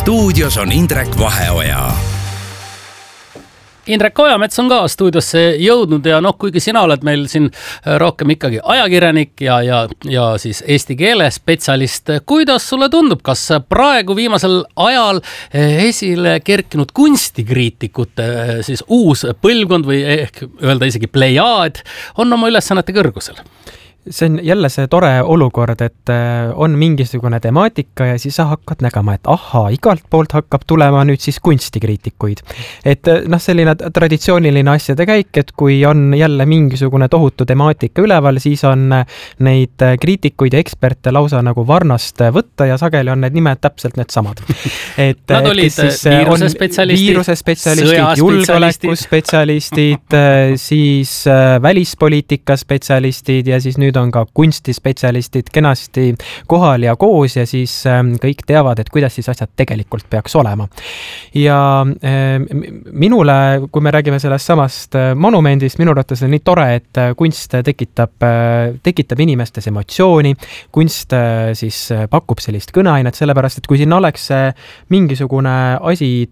Stuudios on Indrek Vaheoja. Indrek Ojamets on ka stuudiosse jõudnud ja kuigi sina oled meil siin rohkem ikkagi ajakirjanik ja siis eesti keele spetsialist, kuidas sulle tundub, kas praegu viimasel ajal esile kerkinud kunstikriitikute siis uus põlvkond või ehk öelda isegi plejaad on oma ülesannete kõrgusel? See on jälle see tore olukord, et on mingisugune temaatika ja siis sa hakkad nägema, et igalt poolt hakkab tulema nüüd siis kunstikriitikuid. Et selline traditsiooniline asjade käik, et kui on jälle mingisugune tohutu temaatika üleval, siis on neid kriitikuid ja eksperte lausa nagu varnast võtta ja sageli on need nimed täpselt need samad. Nad olid viirusespetsialistid, julgeolekuspetsialistid, siis välispoliitika spetsialistid ja siis nüüd on ka kunstispetsialistid kenasti kohal ja koos ja siis kõik teavad, et kuidas siis asjad tegelikult peaks olema. Ja minule, kui me räägime sellest samast monumendist, minu arvates on nii tore, et kunst tekitab inimestes emotsiooni, kunst siis pakub sellist kõneainet, sellepärast, et kui siin oleks mingisugune asi